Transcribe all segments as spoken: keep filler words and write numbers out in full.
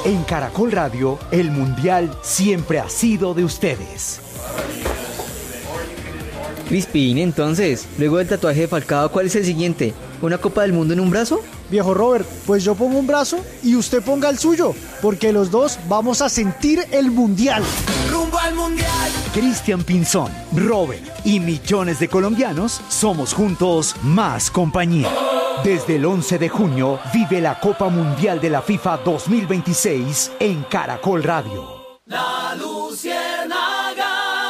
En Caracol Radio, el Mundial siempre ha sido de ustedes. Crispín, entonces, luego del tatuaje de Falcao, ¿cuál es el siguiente? ¿Una Copa del Mundo en un brazo? Viejo Robert, pues yo pongo un brazo y usted ponga el suyo, porque los dos vamos a sentir el Mundial. ¡Rumbo al Mundial! Cristian Pinzón, Robert y millones de colombianos somos juntos más compañía. Desde el once de junio, vive la Copa Mundial de la FIFA dos mil veintiséis en Caracol Radio. La Luciérnaga.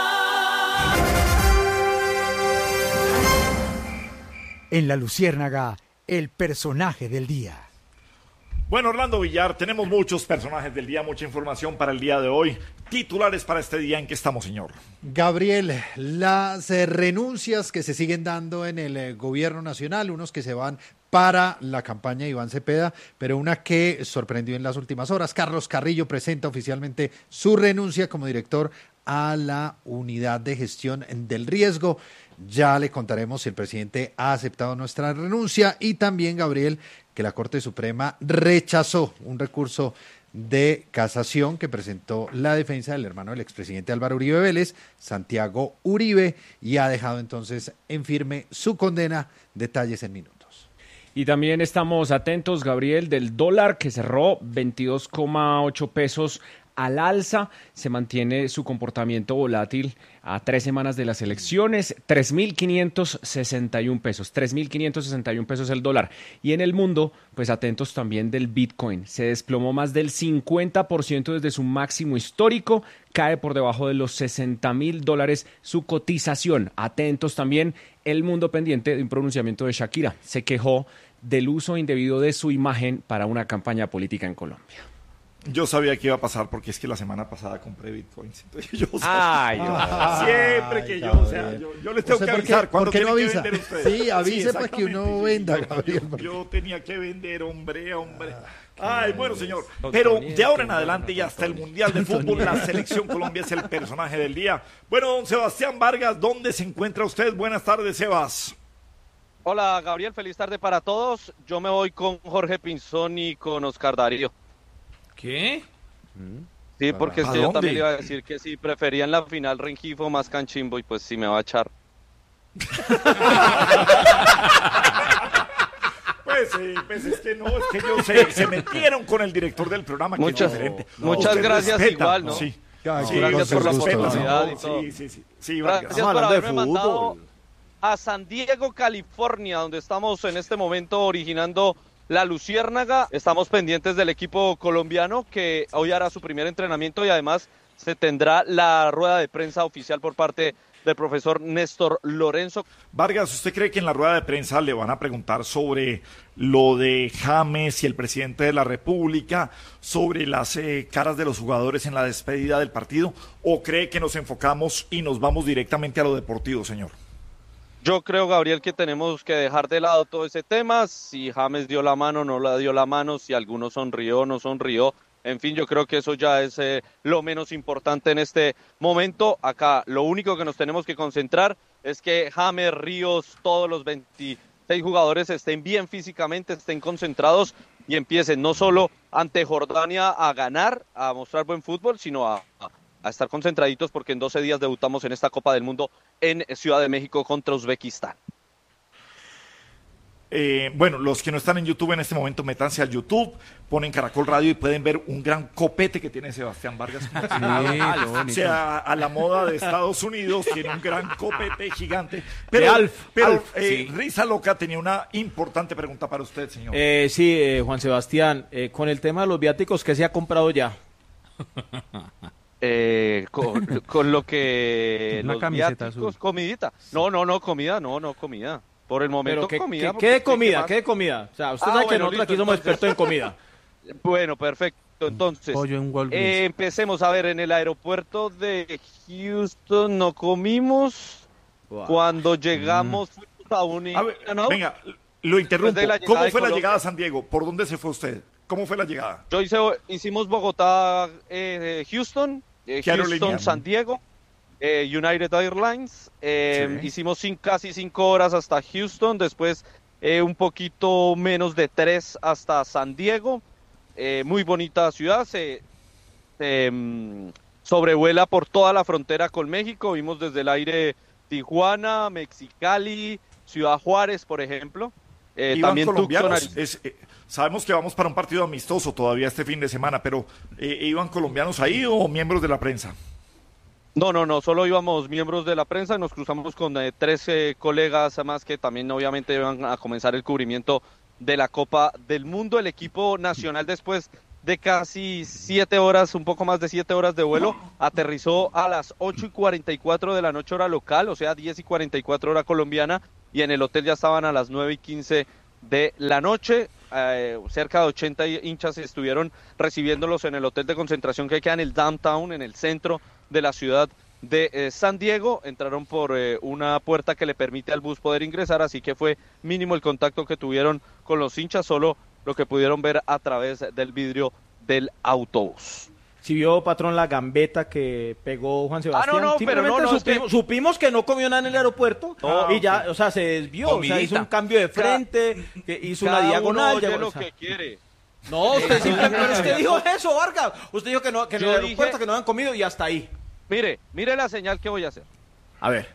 En La Luciérnaga, el personaje del día. Bueno, Orlando Villar, tenemos muchos personajes del día, mucha información para el día de hoy. Titulares para este día, ¿en qué estamos, señor? Gabriel, las eh, renuncias que se siguen dando en el eh, gobierno nacional, unos que se van para la campaña de Iván Cepeda, pero una que sorprendió en las últimas horas. Carlos Carrillo presenta oficialmente su renuncia como director a la Unidad de Gestión del Riesgo. Ya le contaremos si el presidente ha aceptado nuestra renuncia y también, Gabriel, que la Corte Suprema rechazó un recurso de casación que presentó la defensa del hermano del expresidente Álvaro Uribe Vélez, Santiago Uribe, y ha dejado entonces en firme su condena. Detalles en minutos. Y también estamos atentos, Gabriel, del dólar que cerró veintidós coma ocho pesos al alza, se mantiene su comportamiento volátil a tres semanas de las elecciones, tres mil quinientos sesenta y un pesos, tres mil quinientos sesenta y un pesos el dólar. Y en el mundo, pues atentos también del Bitcoin, se desplomó más del cincuenta por ciento desde su máximo histórico, cae por debajo de los sesenta mil dólares su cotización. Atentos también, el mundo pendiente de un pronunciamiento de Shakira, se quejó del uso indebido de su imagen para una campaña política en Colombia. Yo sabía que iba a pasar porque es que la semana pasada compré bitcoins. Entonces yo sabía, Ay, siempre que yo, o sea, yo, yo les tengo que avisar cuando tienen que vender ustedes. Sí, avise sí, para que uno venda, yo, Gabriel. Yo, yo tenía que vender, hombre, hombre. Ay, bueno, señor. Pero de ahora en adelante y hasta el Mundial de Fútbol, la Selección Colombia es el personaje del día. Bueno, don Sebastián Vargas, ¿dónde se encuentra usted? Buenas tardes, Sebas. Hola, Gabriel, feliz tarde para todos. Yo me voy con Jorge Pinzón y con Oscar Darío. ¿Qué? Sí, porque es que yo también le iba a decir que si preferían la final Rengifo más Canchimbo y pues sí me va a echar. Pues, eh, pues es que no, es que yo sé, se metieron con el director del programa. Muchas, que es diferente. muchas Usted gracias respeta, igual, ¿no? Sí, sí gracias por la oportunidad y todo. Sí, sí, sí. sí gracias por haberme mandado a San Diego, California, donde estamos en este momento originando La Luciérnaga. Estamos pendientes del equipo colombiano que hoy hará su primer entrenamiento y además se tendrá la rueda de prensa oficial por parte del profesor Néstor Lorenzo. Vargas, ¿usted cree que en la rueda de prensa le van a preguntar sobre lo de James y el presidente de la República, sobre las eh, caras de los jugadores en la despedida del partido, o cree que nos enfocamos y nos vamos directamente a lo deportivo, señor? Yo creo, Gabriel, que tenemos que dejar de lado todo ese tema, si James dio la mano, no la dio la mano, si alguno sonrió, no sonrió, en fin, yo creo que eso ya es eh, lo menos importante en este momento. Acá lo único que nos tenemos que concentrar es que James, Ríos, todos los veintiséis jugadores estén bien físicamente, estén concentrados y empiecen no solo ante Jordania a ganar, a mostrar buen fútbol, sino a... a a estar concentraditos porque en doce días debutamos en esta Copa del Mundo en Ciudad de México contra Uzbekistán. Eh, bueno, los que no están en YouTube en este momento, métanse al YouTube, ponen Caracol Radio y pueden ver un gran copete que tiene Sebastián Vargas. Sí, o sea, a la moda de Estados Unidos, tiene un gran copete gigante. Pero, Alf, pero Alf, eh, sí. Risa Loca tenía una importante pregunta para usted, señor. Eh, sí, eh, Juan Sebastián, eh, con el tema de los viáticos, ¿qué se ha comprado ya? Eh, con, con lo que una los camiseta viáticos, azul. comidita. No, no, no, comida, no, no, comida. Por el momento, Pero ¿qué, comida. ¿qué, ¿qué de comida? ¿Qué de comida? O sea, usted Ah, sabe bueno, que nosotros listo, aquí somos entonces... expertos en comida. Bueno, perfecto. Entonces, Pollo en Walgreens. eh, empecemos a ver, en el aeropuerto de Houston no comimos. Wow. Cuando llegamos fuimos a un... A ver, ¿no? venga, lo interrumpo. Desde la ¿Cómo llegada fue de la Colombia. llegada a San Diego? ¿Por dónde se fue usted? ¿Cómo fue la llegada? Yo hice, hicimos Bogotá, eh, Houston, eh, ¿Qué Houston, aerolínea? San Diego, eh, United Airlines. Eh, Sí. Hicimos cin- casi cinco horas hasta Houston, después eh, un poquito menos de tres hasta San Diego. eh, muy bonita ciudad, se, se um, sobrevuela por toda la frontera con México, vimos desde el aire Tijuana, Mexicali, Ciudad Juárez, por ejemplo. Eh, también colombianos, es, eh, sabemos que vamos para un partido amistoso todavía este fin de semana, pero eh, ¿iban colombianos ahí o miembros de la prensa? No, no, no, solo íbamos miembros de la prensa, nos cruzamos con eh, tres eh, colegas más que también obviamente iban a comenzar el cubrimiento de la Copa del Mundo. El equipo nacional, después de casi siete horas, un poco más de siete horas de vuelo, aterrizó a las ocho y cuarenta y cuatro de la noche hora local, o sea diez y cuarenta y cuatro hora colombiana, y en el hotel ya estaban a las nueve y quince de la noche. Eh, cerca de ochenta hinchas estuvieron recibiéndolos en el hotel de concentración que queda en el downtown, en el centro de la ciudad de eh, San Diego. Entraron por eh, una puerta que le permite al bus poder ingresar, así que fue mínimo el contacto que tuvieron con los hinchas, solo lo que pudieron ver a través del vidrio del autobús. Si vio, patrón, la gambeta que pegó Juan Sebastián. Ah, no, no, pero no, no, supimos, que... supimos que no comió nada en el aeropuerto no, y ya, o sea, se desvió, comidita. O sea, hizo un cambio de frente, que hizo Cada una diagonal. Uno oye ya, lo o sea. que quiere. No, usted simplemente usted dijo eso, Vargas. Usted dijo que no, que en el aeropuerto dije... que no han comido y hasta ahí. Mire, mire la señal que voy a hacer. A ver.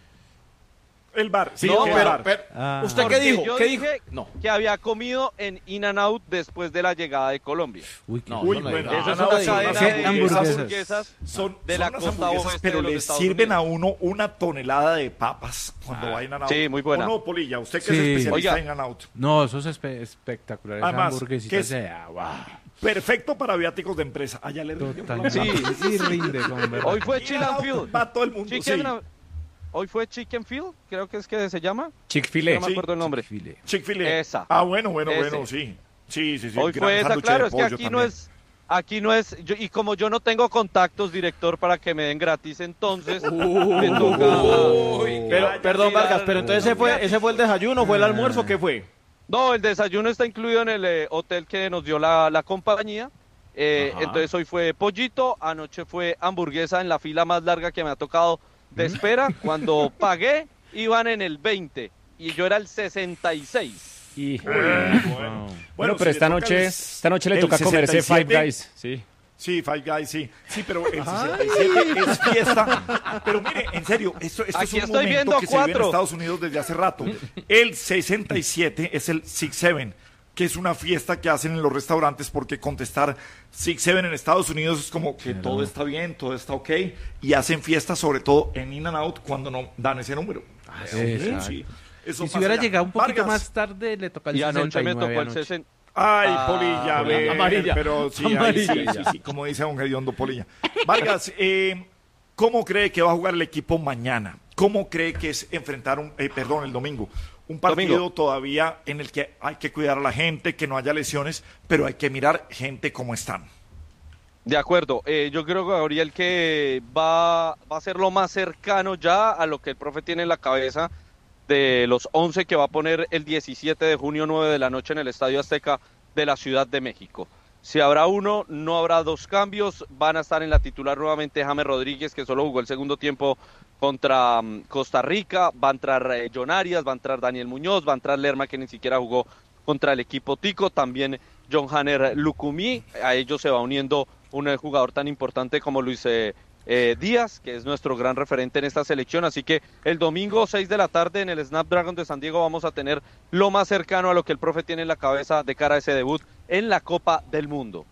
El bar. Sí, no, el pero, bar. pero ah. ¿usted qué dijo? Yo ¿Qué dije dijo? No. Que había comido en In-N-Out después de la llegada de Colombia. Uy, no, Uy, no, bueno, eso es no, una no, cadena son de hamburguesas. hamburguesas son, de son la las costa hamburguesas, oeste pero de los le Estados sirven Unidos. a uno una tonelada de papas cuando Ah, va a In-N-Out. sí, muy buena. ¿O no, Polilla? Usted que Sí. es especialista Oiga. en In-N-Out. No, eso es espe- espectacular. Esa Además, hamburguesita ¿qué es? de agua. Perfecto para viáticos de empresa. Allá le rindió. Totalmente. Sí. Y rinde, como en verdad. Hoy fue Chill and Field. Va todo el mundo, Chicken, sí. Hoy fue Chicken Field, creo que es que se llama. Chick-fil-A. No me acuerdo el nombre. Chick-fil-A. Chick-fil-A. Esa. Ah, bueno, bueno, Ese. bueno, sí. Sí, sí, sí. Hoy gran fue esa, sándwich claro, de es que pollo aquí no también. es, aquí no es, yo, y como yo no tengo contactos, director, para que me den gratis, entonces me toca... Pero, Vaya, perdón, mira, Vargas, pero entonces ese fue, ese fue el desayuno, fue el almuerzo, ¿qué fue? No, el desayuno está incluido en el eh, hotel que nos dio la, la compañía. Eh, entonces hoy fue pollito, anoche fue hamburguesa en la fila más larga que me ha tocado de espera. Cuando pagué, iban en el veinte y yo era el sesenta y seis. Y... Bueno, Bueno, bueno, pero si esta le toca noche, el- esta noche le el toca comerse sesenta y Five siete. Guys. Sí. Sí, Five Guys, sí. Sí, pero el sesenta y siete es fiesta. Pero mire, en serio, esto, esto Aquí es un estoy momento viendo que se vive en cuatro. Estados Unidos desde hace rato. El sesenta y siete es el Six Seven, que es una fiesta que hacen en los restaurantes porque contestar Six Seven en Estados Unidos es como que todo está bien, todo está ok, y hacen fiestas sobre todo en In-N-Out cuando no dan ese número. Exacto. Sí, eso Y si pasa hubiera allá. llegado un poquito Vargas. más tarde, le toca el Y anoche me tocó el anoche. sesenta. Ay, Ah, Polilla, ve, amarilla. pero sí, ahí Amarilla. sí, sí, sí, como dice don Gediondo Polilla. Vargas, eh, ¿cómo cree que va a jugar el equipo mañana? ¿Cómo cree que es enfrentar un, eh, perdón, el domingo? Un partido Domingo. todavía en el que hay que cuidar a la gente, que no haya lesiones, pero hay que mirar gente como están. De acuerdo, eh, yo creo, Gabriel, que va, va a ser lo más cercano ya a lo que el profe tiene en la cabeza de los once que va a poner el diecisiete de junio, nueve de la noche en el Estadio Azteca de la Ciudad de México. Si habrá uno, no habrá dos cambios, van a estar en la titular nuevamente James Rodríguez, que solo jugó el segundo tiempo contra um, Costa Rica, va a entrar eh, John Arias, va a entrar Daniel Muñoz, va a entrar Lerma, que ni siquiera jugó contra el equipo Tico, también John Hanner Lucumí, a ellos se va uniendo un eh, jugador tan importante como Luis eh, eh, Díaz, que es nuestro gran referente en esta selección, así que el domingo seis de la tarde en el Snapdragon de San Diego vamos a tener lo más cercano a lo que el profe tiene en la cabeza de cara a ese debut en la Copa del Mundo.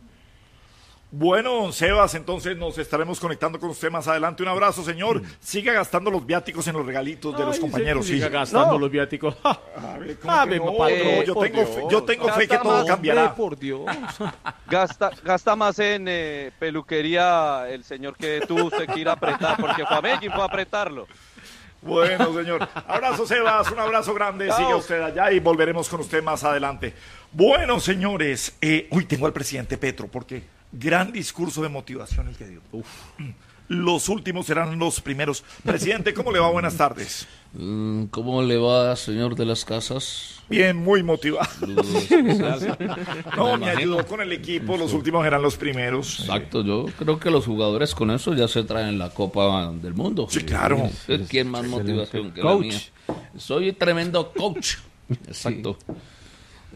Bueno, Sebas, entonces nos estaremos conectando con usted más adelante. Un abrazo, señor. Siga gastando los viáticos en los regalitos de los compañeros. Sí. Siga gastando No. los viáticos. A ver, ¿cómo Ah, que me no? patrón, Eh, yo por tengo, fe, Dios. yo tengo fe que Gasta todo más, cambiará. Hombre, por Dios. Gasta, gasta más en eh, peluquería el señor que tuvo usted que ir a apretar, porque fue a Medellín, fue a apretarlo. Bueno, señor. Abrazo, Sebas. Un abrazo grande. Chao. Siga usted allá y volveremos con usted más adelante. Bueno, señores. Eh, uy, tengo al presidente Petro porque gran discurso de motivación el que dio. Uf. Los últimos serán los primeros. Presidente, ¿cómo le va? Buenas tardes. Mm, ¿Cómo le va, señor de las casas? Bien, muy motivado. Saludos especiales. No, Me me imagino. ayudó con el equipo. Los últimos eran los primeros. Exacto, yo creo que los jugadores con eso ya se traen la Copa del Mundo. Sí, claro. ¿Quién más motivación que Coach. la mía? Soy tremendo coach. Exacto.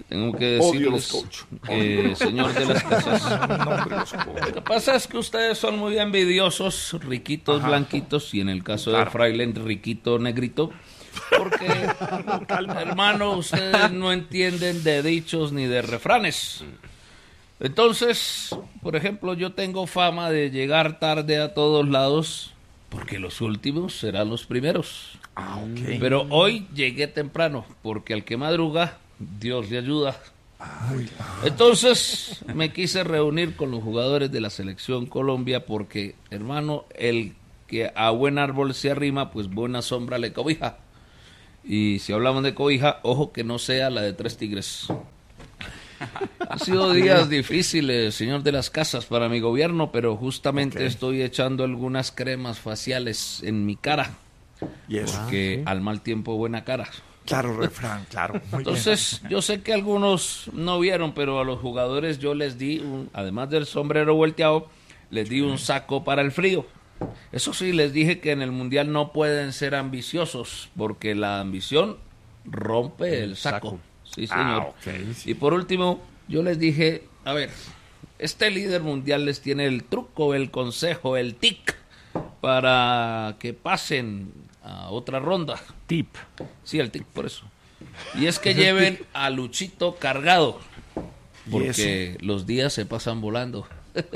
tengo que Odio los decirles, coach. eh, señor de las casas, lo que pasa es que ustedes son muy envidiosos, riquitos, Ajá. blanquitos, y en el caso Claro. de Frailen, riquito, negrito, porque, hermano, ustedes no entienden de dichos ni de refranes. Entonces, por ejemplo, yo tengo fama de llegar tarde a todos lados, porque los últimos serán los primeros. Ah, ok. Pero hoy llegué temprano, porque al que madruga, Dios le ayuda. Entonces me quise reunir con los jugadores de la Selección Colombia, porque, hermano, el que a buen árbol se arrima, pues buena sombra le cobija. Y si hablamos de cobija, ojo que no sea la de Tres Tigres. Han sido días difíciles, señor de las casas, para mi gobierno, pero justamente Ok. estoy echando algunas cremas faciales en mi cara, Y eso. porque al mal tiempo buena cara. Claro, refrán, claro. Muy Entonces, yo sé que algunos no vieron, pero a los jugadores yo les di, un, además del sombrero volteado, les di un saco para el frío. Eso sí, les dije que en el Mundial no pueden ser ambiciosos, porque la ambición rompe el saco. Sí, señor. Ah, ok, sí. Y por último, yo les dije, a ver, este líder mundial les tiene el truco, el consejo, el tic, para que pasen a otra ronda. Tip. Sí, el tic, por eso. Y es que lleven a Luchito cargado, ¿Y porque los días se pasan volando.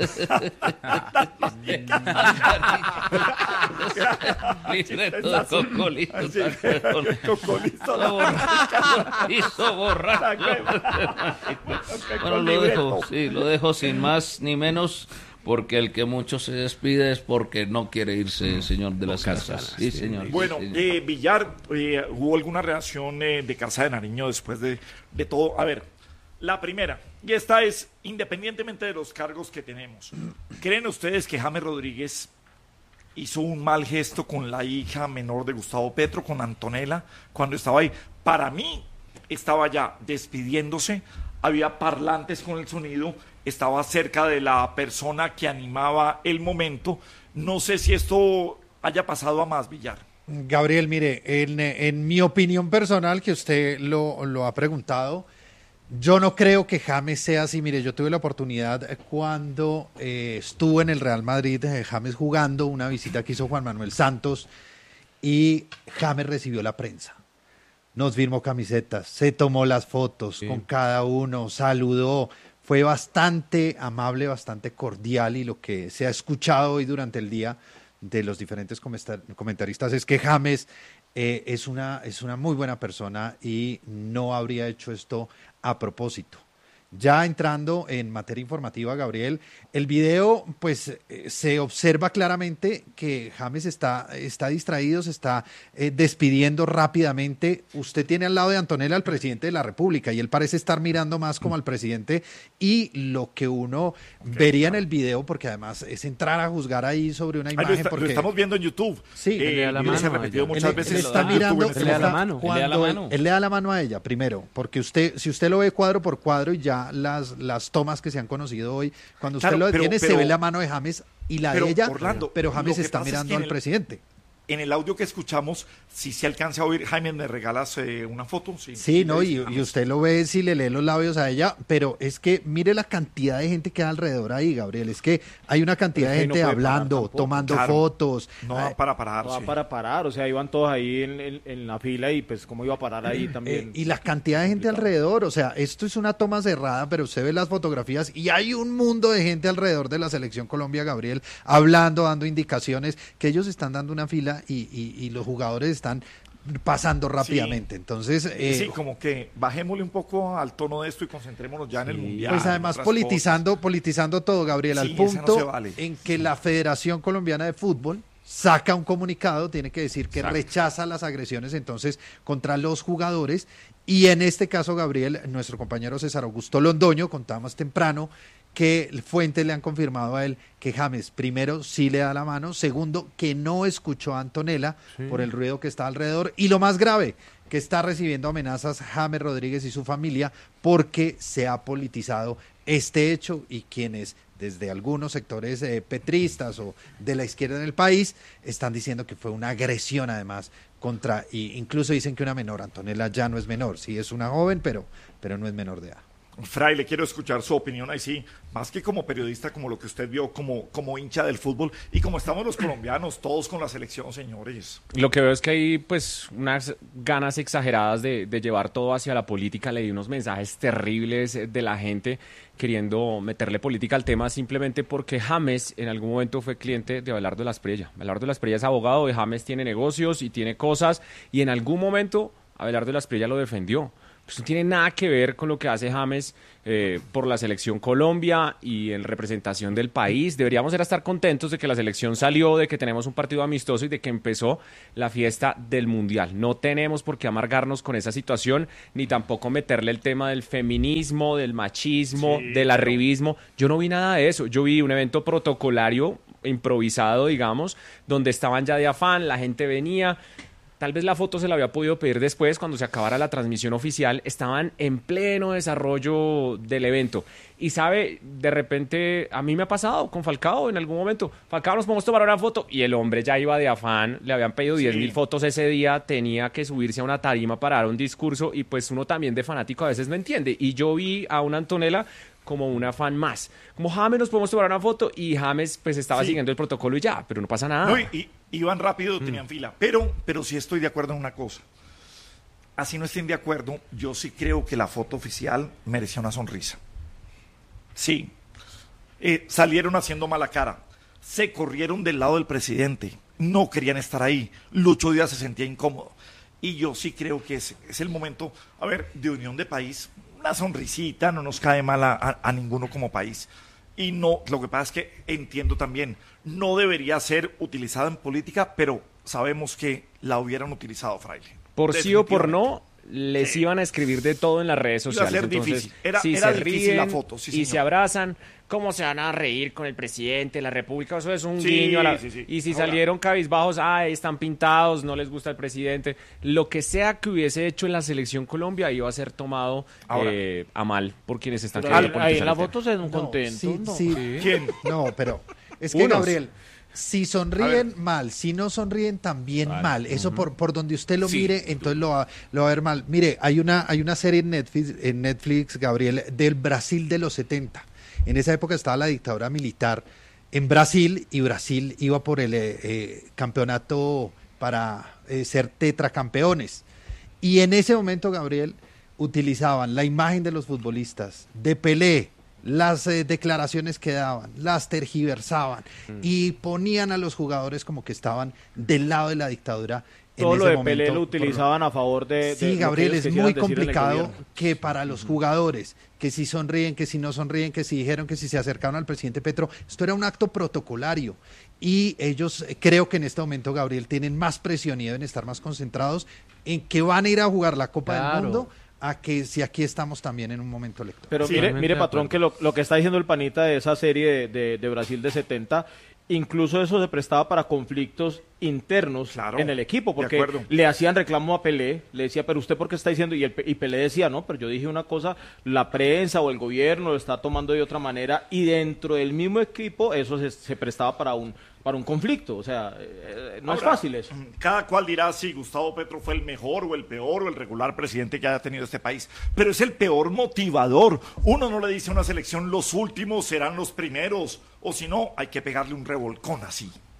Libreto de Cocolito. Así, Cocolito. Hizo borrar. Bueno, lo dejo, sí, lo dejo sin más ni menos, porque el que mucho se despide es porque no quiere irse, señor de las casas. Sí, señor. Bueno, sí, señor. eh, Villar, eh, ¿hubo alguna reacción eh, de Carza de Nariño después de, de todo? A ver, la primera, y esta es, independientemente de los cargos que tenemos, ¿creen ustedes que James Rodríguez hizo un mal gesto con la hija menor de Gustavo Petro, con Antonella, cuando estaba ahí? Para mí, estaba ya despidiéndose, había parlantes con el sonido, estaba cerca de la persona que animaba el momento. No sé si esto haya pasado a más, Villar. Gabriel, mire, en, en mi opinión personal, que usted lo, lo ha preguntado, yo no creo que James sea así. Mire, yo tuve la oportunidad cuando eh, estuvo en el Real Madrid, eh, James jugando, una visita que hizo Juan Manuel Santos, y James recibió la prensa. Nos firmó camisetas, se tomó las fotos Sí. con cada uno, saludó, fue bastante amable, bastante cordial, y lo que se ha escuchado hoy durante el día de los diferentes comesta- comentaristas es que James eh, es una, es una muy buena persona y no habría hecho esto a propósito. Ya entrando en materia informativa, Gabriel, el video, pues eh, se observa claramente que James está, está distraído, se está eh, despidiendo rápidamente. Usted tiene al lado de Antonella al presidente de la República y él parece estar mirando más como al presidente, y lo que uno vería en el video, porque además es entrar a juzgar ahí sobre una Ay, imagen. lo, está- lo porque estamos viendo en YouTube. Sí, Eh, Él le da la y se ha mano a repetido ella. muchas él, veces. él en está YouTube, mirando, en él le da la está- mano. Él le da la cuando él- mano. él le da la mano a ella primero, porque usted, si usted lo ve cuadro por cuadro, y ya las, las tomas que se han conocido hoy, cuando usted Claro, lo pero- detiene, se pero- ve la mano de James y la pero, de ella, Orlando, pero lo James que está pasa es mirando que en al el- presidente. En el audio que escuchamos, si se alcanza a oír, Jaime, ¿me regalas eh, una foto? Sí, Sí, no, y, James. y usted lo ve si le lee los labios a ella, pero es que mire la cantidad de gente que hay alrededor ahí, Gabriel. Es que hay una cantidad Pero de es que no gente puede parar hablando, tampoco. tomando Claro. fotos. No va eh, para parar, No va sí. para parar, o sea, iban todos ahí en, en- en la fila y pues cómo iba a parar ahí Eh, también. y la cantidad de gente alrededor, o sea, esto es una toma cerrada, pero usted ve las fotografías y hay un mundo de gente alrededor de la Selección Colombia, Gabriel, hablando, dando indicaciones, que ellos están dando una fila y, y- y los jugadores están pasando rápidamente. Entonces, eh, sí, como que bajémosle un poco al tono de esto y concentrémonos ya en el mundial. pues en además otras politizando, politizando todo, Gabriel, al Sí, esa no punto se vale. en que la Federación Colombiana de Fútbol saca un comunicado, tiene que decir que Exacto. rechaza las agresiones entonces contra los jugadores, y en este caso, Gabriel, nuestro compañero César Augusto Londoño contaba más temprano que fuentes le han confirmado a él que James, primero, sí le da la mano, segundo, que no escuchó a Antonella sí. por el ruido que está alrededor, y lo más grave, que está recibiendo amenazas James Rodríguez y su familia porque se ha politizado este hecho, y quienes desde algunos sectores eh, petristas o de la izquierda en el país están diciendo que fue una agresión además contra, y incluso dicen que una menor. Antonella ya no es menor, sí es una joven, pero, pero no es menor de edad. Fraile, quiero escuchar su opinión ahí sí, más que como periodista, como lo que usted vio, como, como hincha del fútbol y como estamos los colombianos, todos con la selección, señores. Lo que veo es que hay pues unas ganas exageradas de, de llevar todo hacia la política. Leí unos mensajes terribles de la gente queriendo meterle política al tema simplemente porque James en algún momento fue cliente de Abelardo Lasprilla. Abelardo Lasprilla es abogado, de James tiene negocios y tiene cosas, y en algún momento Abelardo Lasprilla lo defendió. Pues no tiene nada que ver con lo que hace James eh, por la selección Colombia y en representación del país. Deberíamos era estar contentos de que la selección salió, de que tenemos un partido amistoso y de que empezó la fiesta del Mundial. No tenemos por qué amargarnos con esa situación, ni tampoco meterle el tema del feminismo, del machismo, sí, del arribismo. Yo no vi nada de eso. Yo vi un evento protocolario, improvisado, digamos, donde estaban ya de afán, la gente venía. Tal vez la foto se la había podido pedir después, cuando se acabara la transmisión oficial. Estaban en pleno desarrollo del evento. Y sabe, de repente, a mí me ha pasado con Falcao en algún momento. Falcao, nos podemos tomar una foto. Y el hombre ya iba de afán, le habían pedido diez mil sí. fotos ese día, tenía que subirse a una tarima para dar un discurso. Y pues uno también de fanático a veces no entiende. Y yo vi a una Antonella como una fan más. Como James, nos podemos tomar una foto, y James pues estaba sí. siguiendo el protocolo y ya, pero no pasa nada. No, y, y iban rápido, mm. tenían fila. Pero, pero sí estoy de acuerdo en una cosa. Así no estén de acuerdo, yo sí creo que la foto oficial merecía una sonrisa. Sí. Eh, salieron haciendo mala cara. Se corrieron del lado del presidente. No querían estar ahí. Lucho Díaz se sentía incómodo. Y yo sí creo que es, es el momento, a ver, de unión de país. Una sonrisita, no nos cae mal a, a, a ninguno como país. Y no, lo que pasa es que entiendo también, no debería ser utilizada en política, pero sabemos que la hubieran utilizado, Fraile. Por sí o por no, les iban a escribir de todo en las redes sociales. Iba a ser Entonces, difícil. Era, si era se difícil ríen la foto, sí, y señor. se abrazan, ¿cómo se van a reír con el presidente de la República? Eso es un sí, guiño a la... sí, sí. Y si Ahora, salieron cabizbajos, ay, están pintados, no les gusta el presidente. Lo que sea que hubiese hecho en la selección Colombia iba a ser tomado eh, a mal por quienes están queriendo politizar. Ahí en la foto se ven contentos. No, sí, no. sí. ¿Quién? No, pero es que Unos. Gabriel, si sonríen mal, si no sonríen también vale. mal. Eso uh-huh. por, por donde usted lo sí. mire, entonces lo va, lo va a ver mal. Mire, hay una, hay una serie en Netflix, en Netflix, Gabriel, del Brasil de los setenta. En esa época estaba la dictadura militar en Brasil, y Brasil iba por el eh, eh, campeonato para eh, ser tetracampeones. Y en ese momento, Gabriel, utilizaban la imagen de los futbolistas, de Pelé, las eh, declaraciones que daban, las tergiversaban mm. y ponían a los jugadores como que estaban del lado de la dictadura. Todo en lo ese de momento, Pelé lo utilizaban por... a favor de... Sí, de Gabriel, es muy complicado que para los uh-huh. jugadores, que si sonríen, que si no sonríen, que si dijeron que si se acercaron al presidente Petro, esto era un acto protocolario. Y ellos, creo que en este momento, Gabriel, tienen más presión y deben estar más concentrados en que van a ir a jugar la Copa claro. del Mundo, a que si aquí estamos también en un momento electoral. Pero sí, mire, mire patrón, que lo, lo que está diciendo el panita de esa serie de, de, de Brasil de setenta, incluso eso se prestaba para conflictos internos claro, en el equipo, porque le hacían reclamo a Pelé, le decía, pero usted por qué está diciendo, y, el, y Pelé decía, no, pero yo dije una cosa, la prensa o el gobierno lo está tomando de otra manera, y dentro del mismo equipo eso se, se prestaba para un para un conflicto, o sea, eh, no Ahora, es fácil eso. Cada cual dirá si Gustavo Petro fue el mejor o el peor o el regular presidente que haya tenido este país, pero es el peor motivador. Uno no le dice a una selección los últimos serán los primeros, o si no, hay que pegarle un revolcón así.